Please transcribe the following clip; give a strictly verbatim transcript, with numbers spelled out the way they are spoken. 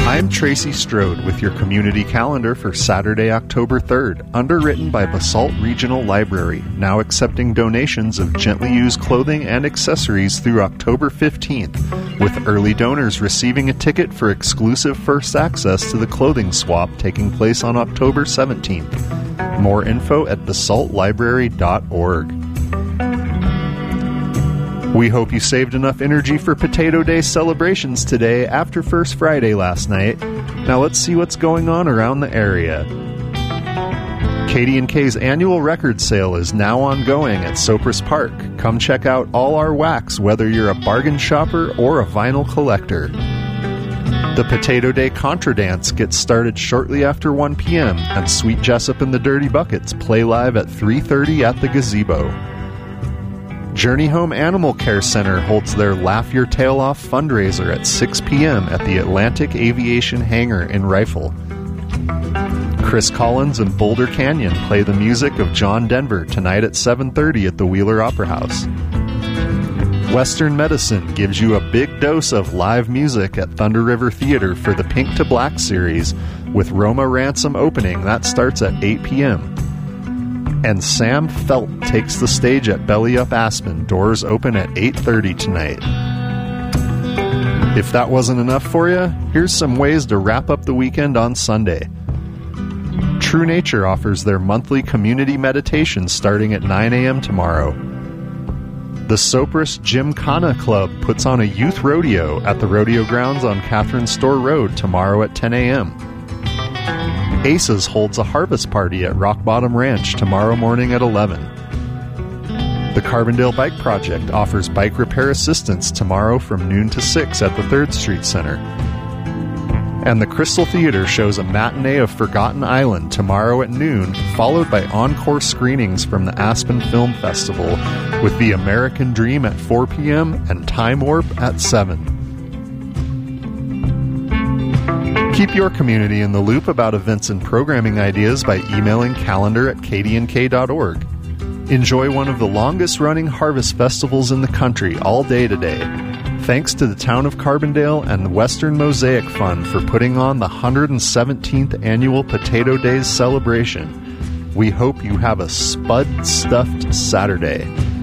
I'm Tracy Strode with your community calendar for Saturday, October third, underwritten by Basalt Regional Library, now accepting donations of gently used clothing and accessories through October fifteenth, with early donors receiving a ticket for exclusive first access to the clothing swap taking place on October seventeenth. More info at basalt library dot org. We hope you saved enough energy for Potato Day celebrations today after First Friday last night. Now let's see what's going on around the area. K D and K's annual record sale is now ongoing at Sopris Park. Come check out all our wax, whether you're a bargain shopper or a vinyl collector. The Potato Day Contra Dance gets started shortly after one p.m. and Sweet Jessup and the Dirty Buckets play live at three thirty at the Gazebo. Journey Home Animal Care Center holds their Laugh Your Tail Off fundraiser at six p.m. at the Atlantic Aviation Hangar in Rifle. Chris Collins and Boulder Canyon play the music of John Denver tonight at seven thirty at the Wheeler Opera House. Western Medicine gives you a big dose of live music at Thunder River Theater for the Pink to Black series, with Roma Ransom opening. That starts at eight p.m. And Sam Felt takes the stage at Belly Up Aspen. Doors open at eight thirty tonight. If that wasn't enough for you, here's some ways to wrap up the weekend on Sunday. True Nature offers their monthly community meditation starting at nine a.m. tomorrow. The Sopris Gymkhana Club puts on a youth rodeo at the rodeo grounds on Catherine Store Road tomorrow at ten a.m. Aces holds a harvest party at Rock Bottom Ranch tomorrow morning at eleven. The Carbondale Bike Project offers bike repair assistance tomorrow from noon to six at the third Street Center. And the Crystal Theater shows a matinee of Forgotten Island tomorrow at noon, followed by encore screenings from the Aspen Film Festival, with The American Dream at four p.m. and Time Warp at seven. Keep your community in the loop about events and programming ideas by emailing calendar at k d n k dot org. Enjoy one of the longest-running harvest festivals in the country all day today. Thanks to the town of Carbondale and the Western Mosaic Fund for putting on the one hundred seventeenth annual Potato Days celebration. We hope you have a spud-stuffed Saturday.